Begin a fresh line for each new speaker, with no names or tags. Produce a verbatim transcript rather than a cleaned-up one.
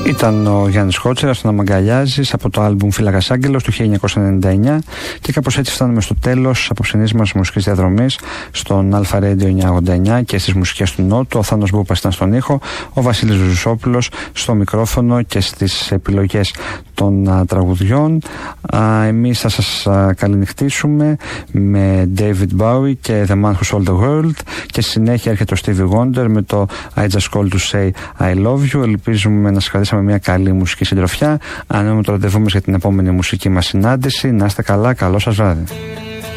Ήταν ο Γιάννης Χότσερας, το να μ' αγκαλιάζεις, από το άλμπουμ Φύλακας Άγγελος του χίλια εννιακόσια ενενήντα εννιά, και κάπως έτσι φτάνουμε στο τέλος απόψινής μας μουσικής διαδρομής στον Αλφα Radio εννιακόσια ογδόντα εννιά και στις μουσικές του Νότου. Ο Θάνος Μπούπας ήταν στον ήχο, ο Βασίλης Ζουσόπουλος στο μικρόφωνο και στις επιλογές των α, τραγουδιών. Α, εμείς θα σας α, καληνυχτήσουμε με David Bowie και The Man Who Sold the World, και στη συνέχεια έρχεται ο Stevie Wonder με το I Just Called to Say I Love You. Ελπίζουμε να σας κρατήσαμε μια καλή μουσική συντροφιά. Ανανεώνουμε το ραντεβού μας για την επόμενη μουσική μας συνάντηση. Να είστε καλά, καλό σας βράδυ.